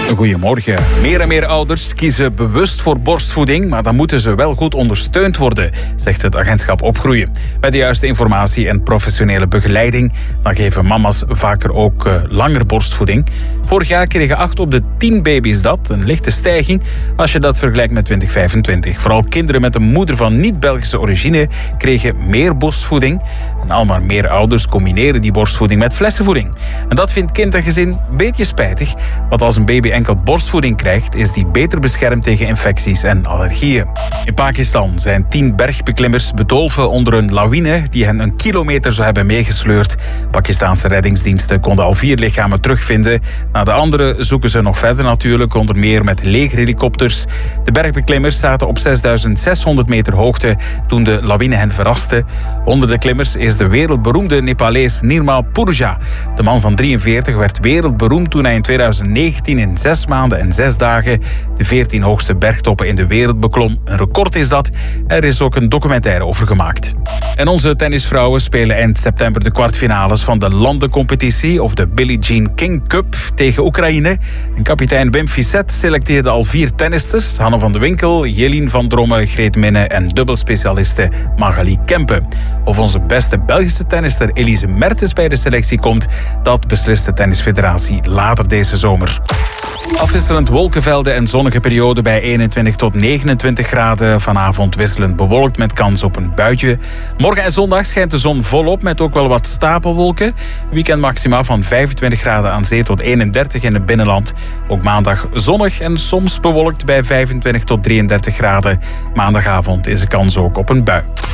Goedemorgen. Meer en meer ouders kiezen bewust voor borstvoeding, maar dan moeten ze wel goed ondersteund worden, zegt het agentschap Opgroeien. Met de juiste informatie en professionele begeleiding, dan geven mama's vaker ook langer borstvoeding. Vorig jaar kregen 8 op de 10 baby's dat, een lichte stijging als je dat vergelijkt met 2025. Vooral kinderen met een moeder van niet-Belgische origine kregen meer borstvoeding. En al maar meer ouders combineren die borstvoeding met flessenvoeding. En dat vindt kind en gezin een beetje spijtig, want als een baby enkel borstvoeding krijgt, is die beter beschermd tegen infecties en allergieën. In Pakistan zijn 10 bergbeklimmers bedolven onder een lawine die hen een kilometer zou hebben meegesleurd. Pakistaanse reddingsdiensten konden al 4 lichamen terugvinden. Na de andere zoeken ze nog verder natuurlijk, onder meer met legerhelikopters. De bergbeklimmers zaten op 6.600 meter hoogte toen de lawine hen verraste. Onder de klimmers is de wereldberoemde Nepalees Nirmal Purja. De man van 43 werd wereldberoemd toen hij in 2019 in 6 maanden en 6 dagen de 14 hoogste bergtoppen in de wereld beklom. Een record is dat. Er is ook een documentaire over gemaakt. En onze tennisvrouwen spelen eind september de kwartfinales van de landencompetitie of de Billie Jean King Cup tegen Oekraïne. En kapitein Wim Fissette selecteerde al 4 tennisters. Hanne van de Winkel, Jelien van Dromme, Greet Minne en dubbelspecialiste Magali Kempen. Of onze beste Belgische tennister Elise Mertens bij de selectie komt, dat beslist de tennisfederatie later deze zomer. Afwisselend wolkenvelden en zonnige periode bij 21 tot 29 graden. Vanavond wisselend bewolkt met kans op een buitje. Morgen en zondag schijnt de zon volop met ook wel wat stapelwolken. Weekendmaxima van 25 graden aan zee tot 31 in het binnenland. Ook maandag zonnig en soms bewolkt bij 25 tot 33 graden. Maandagavond is er kans ook op een bui.